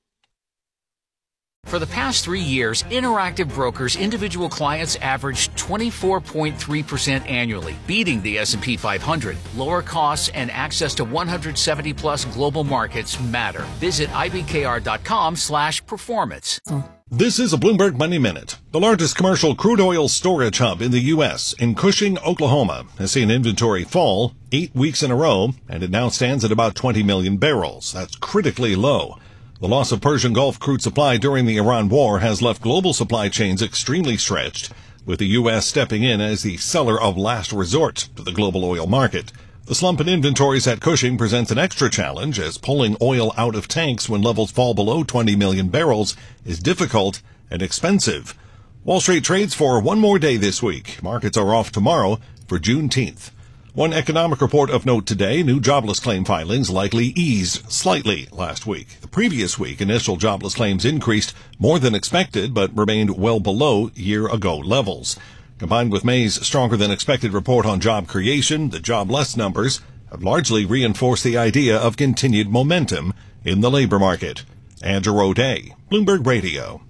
For the past three years, Interactive Brokers individual clients averaged twenty-four point three percent annually, beating the S and P five hundred. Lower costs and access to one hundred seventy plus global markets matter. Visit ibkr.com slash performance. This is a Bloomberg Money Minute. The largest commercial crude oil storage hub in the U S, in Cushing, Oklahoma, has seen inventory fall eight weeks in a row, and it now stands at about twenty million barrels. That's critically low. The loss of Persian Gulf crude supply during the Iran war has left global supply chains extremely stretched, with the U S stepping in as the seller of last resort to the global oil market. The slump in inventories at Cushing presents an extra challenge, as pulling oil out of tanks when levels fall below twenty million barrels is difficult and expensive. Wall Street trades for one more day this week. Markets are off tomorrow for Juneteenth. One economic report of note today: new jobless claim filings likely eased slightly last week. The previous week, initial jobless claims increased more than expected, but remained well below year-ago levels. Combined with May's stronger-than-expected report on job creation, the jobless numbers have largely reinforced the idea of continued momentum in the labor market. Andrew O'Day, Bloomberg Radio.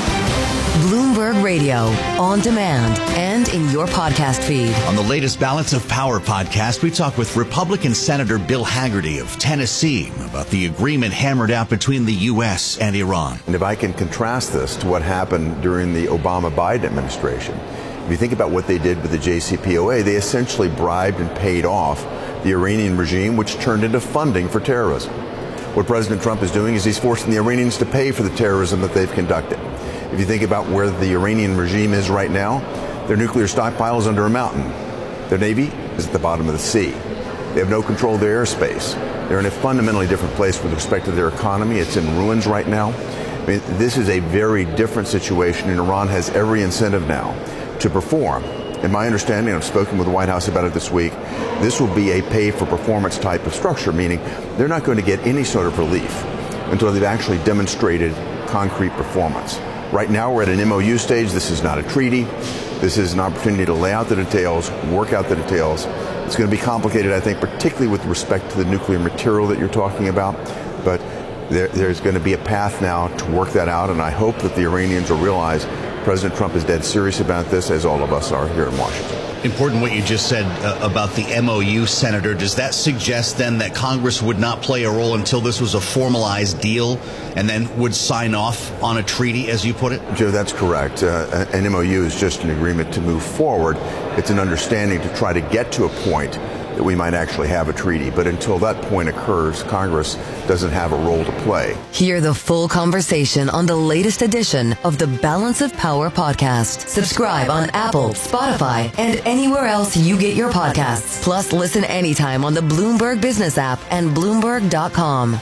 Bloomberg Radio, on demand and in your podcast feed. On the latest Balance of Power podcast, we talk with Republican Senator Bill Hagerty of Tennessee about the agreement hammered out between the U S and Iran. And if I can contrast this to what happened during the Obama-Biden administration, if you think about what they did with the J C P O A, they essentially bribed and paid off the Iranian regime, which turned into funding for terrorism. What President Trump is doing is he's forcing the Iranians to pay for the terrorism that they've conducted. If you think about where the Iranian regime is right now, their nuclear stockpile is under a mountain. Their navy is at the bottom of the sea. They have no control of their airspace. They're in a fundamentally different place with respect to their economy. It's in ruins right now. I mean, this is a very different situation, and Iran has every incentive now to perform. In my understanding, I've spoken with the White House about it this week, this will be a pay-for-performance type of structure, meaning they're not going to get any sort of relief until they've actually demonstrated concrete performance. Right now, we're at an M O U stage. This is not a treaty. This is an opportunity to lay out the details, work out the details. It's going to be complicated, I think, particularly with respect to the nuclear material that you're talking about. But there, there's going to be a path now to work that out, and I hope that the Iranians will realize President Trump is dead serious about this, as all of us are here in Washington. important what you just said uh, about the M O U, Senator. Does that suggest then that Congress would not play a role until this was a formalized deal and then would sign off on a treaty, as you put it? Joe, that's correct. Uh, an M O U is just an agreement to move forward. It's an understanding to try to get to a point that we might actually have a treaty. But until that point occurs, Congress doesn't have a role to play. Hear the full conversation on the latest edition of the Balance of Power podcast. Subscribe on Apple, Spotify, and anywhere else you get your podcasts. Plus, listen anytime on the Bloomberg Business app and Bloomberg dot com.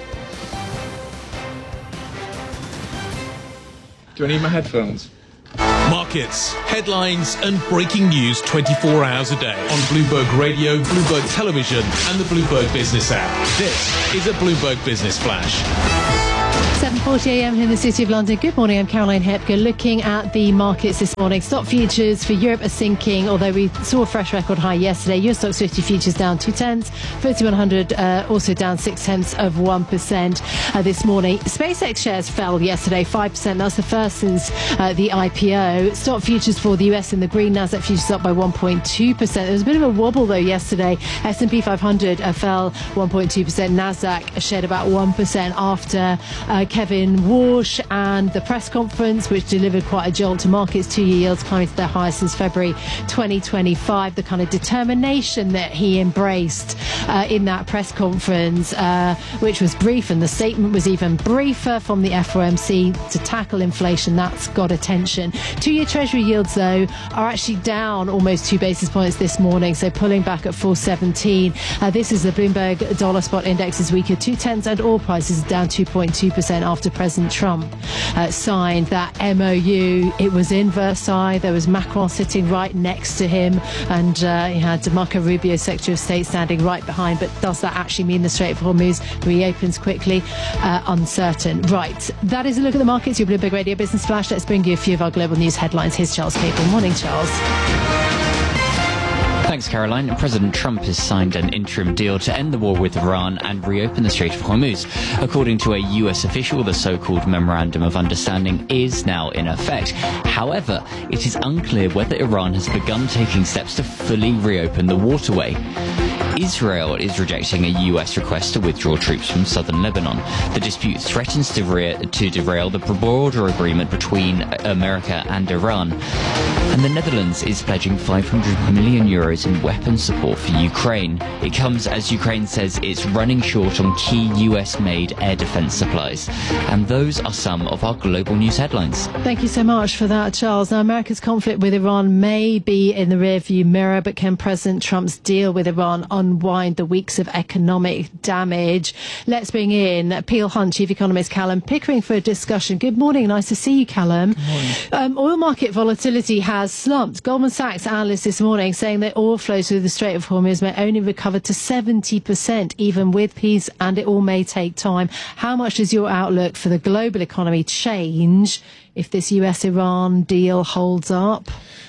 Do I need my headphones? Markets, headlines and breaking news twenty-four hours a day on Bloomberg Radio, Bloomberg Television and the Bloomberg Business app. This is a Bloomberg Business Flash. seven forty a m in the City of London. Good morning, I'm Caroline Hepker. Looking at the markets this morning, stock futures for Europe are sinking, although we saw a fresh record high yesterday. U S Stocks fifty futures down two tenths, thirty-one hundred uh, also down six tenths of one percent uh, this morning. SpaceX shares fell yesterday five percent. That's the first since uh, the I P O. Stock futures for the U S in the green. Nasdaq futures up by one point two percent. There was a bit of a wobble though yesterday. S and P five hundred uh, fell one point two percent. Nasdaq shed about one percent after uh, Kevin Walsh and the press conference, which delivered quite a jolt to markets. Two-year yields climbing to their highest since February twenty twenty-five. The kind of determination that he embraced uh, in that press conference, uh, which was brief, and the statement was even briefer from the F O M C to tackle inflation. That's got attention. Two-year Treasury yields, though, are actually down almost two basis points this morning, so pulling back at four seventeen. Uh, this is the Bloomberg Dollar Spot Index is weaker two tenths, and oil prices down two point two percent after President Trump uh, signed that M O U. It was in Versailles. There was Macron sitting right next to him, and uh, he had Marco Rubio, Secretary of State, standing right behind. But does that actually mean the Strait of Hormuz reopens quickly? Uh, uncertain. Right. That is a look at the markets. Your Bloomberg Radio Business Flash. Let's bring you a few of our global news headlines. Here's Charles Cable. Morning, Charles. Thanks, Caroline. President Trump has signed an interim deal to end the war with Iran and reopen the Strait of Hormuz. According to a U S official, the so-called Memorandum of Understanding is now in effect. However, it is unclear whether Iran has begun taking steps to fully reopen the waterway. Israel is rejecting a U S request to withdraw troops from southern Lebanon. The dispute threatens to, re- to derail the broader agreement between America and Iran. And the Netherlands is pledging five hundred million euros in weapons support for Ukraine. It comes as Ukraine says it's running short on key U S-made air defense supplies. And those are some of our global news headlines. Thank you so much for that, Charles. Now, America's conflict with Iran may be in the rearview mirror, but can President Trump's deal with Iran unwind the weeks of economic damage? Let's bring in Peel Hunt Chief Economist Callum Pickering for a discussion. Good morning. Nice to see you, Callum. Good morning. Um, oil market volatility has slumped. Goldman Sachs analysts this morning saying that oil flows through the Strait of Hormuz may only recover to seventy percent, even with peace, and it all may take time. How much does your outlook for the global economy change if this U S Iran deal holds up?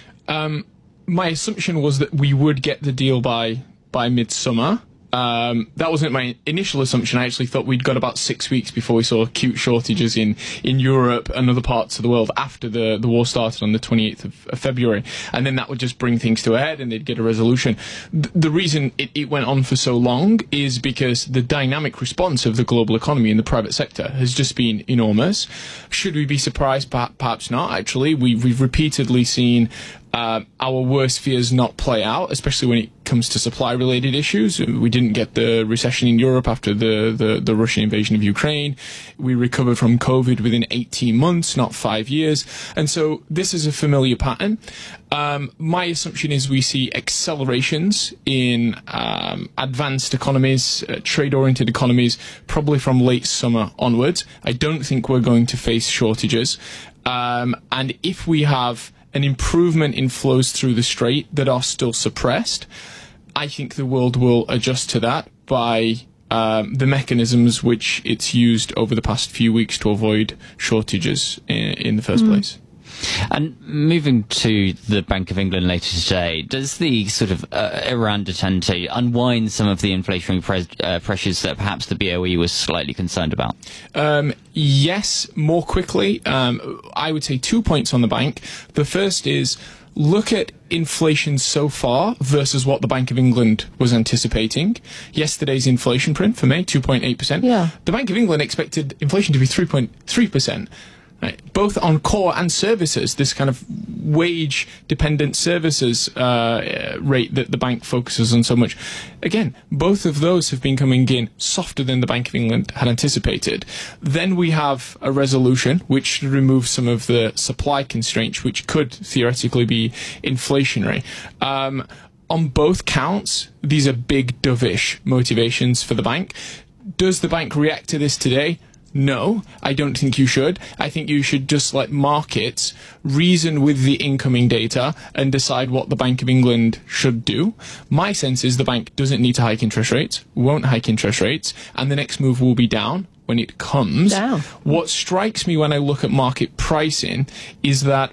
Um, my assumption was that we would get the deal by by midsummer. Um, that wasn't my initial assumption. I actually thought we'd got about six weeks before we saw acute shortages in, in Europe and other parts of the world after the, the war started on the twenty-eighth of, of February. And then that would just bring things to a head and they'd get a resolution. Th- the reason it, it went on for so long is because the dynamic response of the global economy in the private sector has just been enormous. Should we be surprised? Perhaps not, actually. We've, we've repeatedly seen Uh, our worst fears not play out, especially when it comes to supply-related issues. We didn't get the recession in Europe after the, the, the Russian invasion of Ukraine. We recovered from COVID within eighteen months, not five years. And so this is a familiar pattern. Um, my assumption is we see accelerations in um, advanced economies, uh, trade-oriented economies, probably from late summer onwards. I don't think we're going to face shortages. Um, and if we have an improvement in flows through the strait that are still suppressed, I think the world will adjust to that by um, the mechanisms which it's used over the past few weeks to avoid shortages in, in the first mm. place. And moving to the Bank of England later today, does the sort of uh, Iran tend to unwind some of the inflationary pres- uh, pressures that perhaps the B O E was slightly concerned about? Um, yes, more quickly. Um, I would say two points on the bank. The first is look at inflation so far versus what the Bank of England was anticipating. Yesterday's inflation print for May, two point eight percent. Yeah. The Bank of England expected inflation to be three point three percent. Right. Both on core and services, this kind of wage-dependent services uh, rate that the bank focuses on so much. Again, both of those have been coming in softer than the Bank of England had anticipated. Then we have a resolution which should remove some of the supply constraints, which could theoretically be inflationary. Um, on both counts, these are big dovish motivations for the bank. Does the bank react to this today? No, I don't think you should. I think you should just let markets reason with the incoming data and decide what the Bank of England should do. My sense is the bank doesn't need to hike interest rates, won't hike interest rates, and the next move will be down when it comes. Down. What strikes me when I look at market pricing is that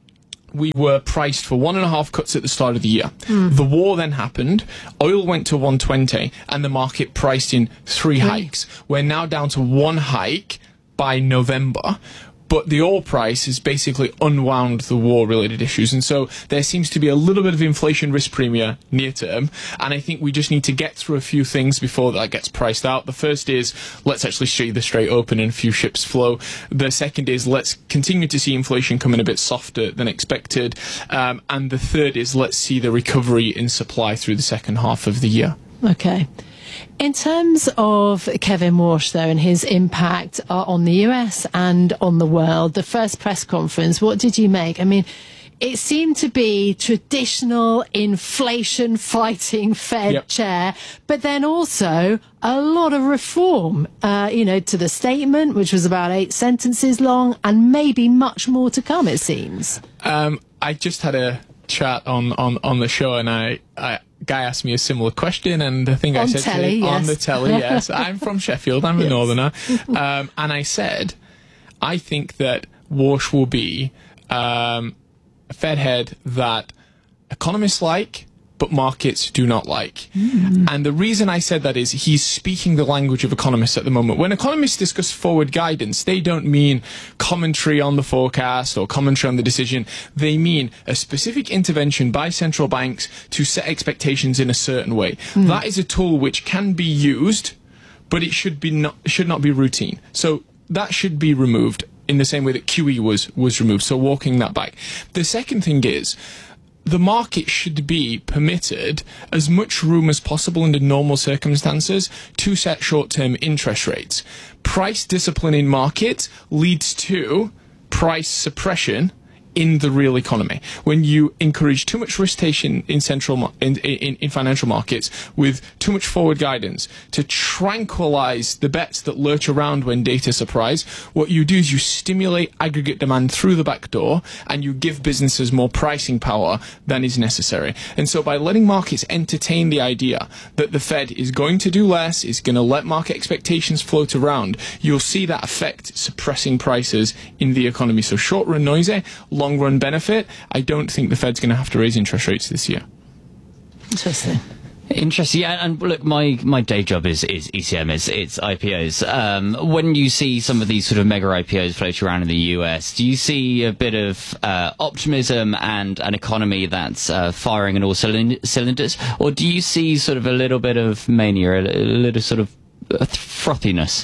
we were priced for one and a half cuts at the start of the year. Mm. The war then happened, oil went to one twenty, and the market priced in three mm. hikes. We're now down to one hike by November. But the oil price has basically unwound the war-related issues. And so there seems to be a little bit of inflation risk premium near term. And I think we just need to get through a few things before that gets priced out. The first is, let's actually see the Strait open and a few ships flow. The second is, let's continue to see inflation come in a bit softer than expected. Um, and the third is, let's see the recovery in supply through the second half of the year. Okay. In terms of Kevin Warsh, though, and his impact uh, on the U S and on the world, the first press conference, what did you make? I mean, it seemed to be traditional inflation-fighting Fed yep. chair, but then also a lot of reform, uh, you know, to the statement, which was about eight sentences long, and maybe much more to come, it seems. Um, I just had a chat on, on, on the show, and I... I guy asked me a similar question, and I think on I said telly, to him, yes. on the telly, yes. I'm from Sheffield, I'm yes. a northerner. Um, and I said, I think that Warsh will be um, a Fed head that economists like, but markets do not like. Mm. And the reason I said that is he's speaking the language of economists at the moment. When economists discuss forward guidance, they don't mean commentary on the forecast or commentary on the decision. They mean a specific intervention by central banks to set expectations in a certain way. Mm. That is a tool which can be used, but it should be not, should not be routine. So that should be removed in the same way that Q E was, was removed. So walking that back. The second thing is, the market should be permitted as much room as possible under normal circumstances to set short-term interest rates. Price discipline in markets leads to price suppression in the real economy. When you encourage too much risk-taking in central in, in, in financial markets with too much forward guidance to tranquilize the bets that lurch around when data surprise, what you do is you stimulate aggregate demand through the back door and you give businesses more pricing power than is necessary. And so by letting markets entertain the idea that the Fed is going to do less, is going to let market expectations float around, you'll see that effect suppressing prices in the economy. So short-run noisy, long-run benefit, I don't think the Fed's going to have to raise interest rates this year. Interesting. Interesting. Yeah, and look, my, my day job is, is E C M, it's, it's I P Os. Um, when you see some of these sort of mega I P Os floating around in the U S, do you see a bit of uh, optimism and an economy that's uh, firing on all cylinders? Or do you see sort of a little bit of mania, a little sort of frothiness?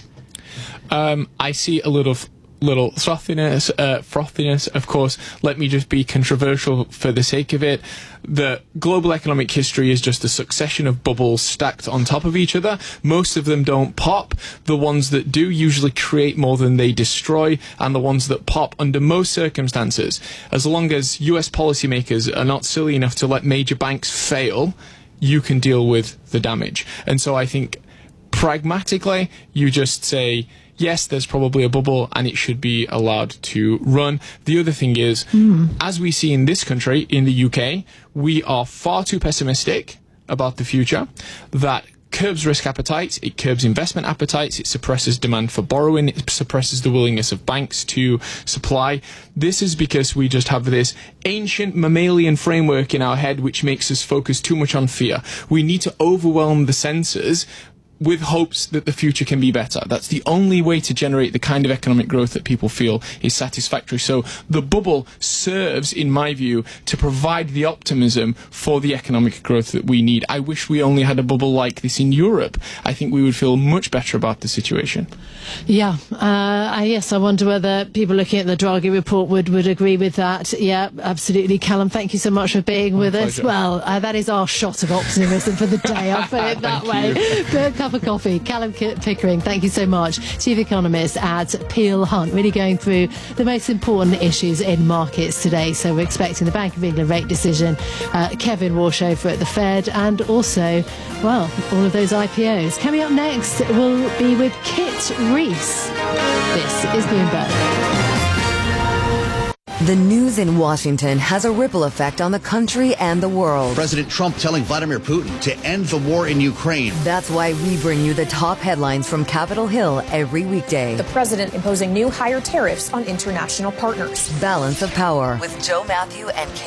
Um, I see a little... little frothiness, uh, frothiness, of course. Let me just be controversial for the sake of it. The global economic history is just a succession of bubbles stacked on top of each other. Most of them don't pop. The ones that do usually create more than they destroy, and the ones that pop under most circumstances, as long as U S policymakers are not silly enough to let major banks fail, you can deal with the damage. And so I think pragmatically, you just say, yes, there's probably a bubble and it should be allowed to run. The other thing is, mm. as we see in this country, in the U K, we are far too pessimistic about the future. That curbs risk appetites, it curbs investment appetites, it suppresses demand for borrowing, it suppresses the willingness of banks to supply. This is because we just have this ancient mammalian framework in our head which makes us focus too much on fear. We need to overwhelm the senses with hopes that the future can be better. That's the only way to generate the kind of economic growth that people feel is satisfactory. So the bubble serves, in my view, to provide the optimism for the economic growth that we need. I wish we only had a bubble like this in Europe. I think we would feel much better about the situation. Yeah, uh, yes, I wonder whether people looking at the Draghi report would, would agree with that. Yeah, absolutely. Callum, thank you so much for being My with pleasure. us. Well, uh, that is our shot of optimism for the day, I'll put it that way. Good cup of coffee. Callum Pickering, thank you so much. Chief Economist at Peel Hunt, really going through the most important issues in markets today. So we're expecting the Bank of England rate decision, uh, Kevin Walsh over at the Fed, and also, well, all of those I P Os. Coming up next, we'll be with Kit Reese. This is Bloomberg. The news in Washington has a ripple effect on the country and the world. President Trump telling Vladimir Putin to end the war in Ukraine. That's why we bring you the top headlines from Capitol Hill every weekday. The president imposing new higher tariffs on international partners. Balance of Power with Joe Matthew and Kate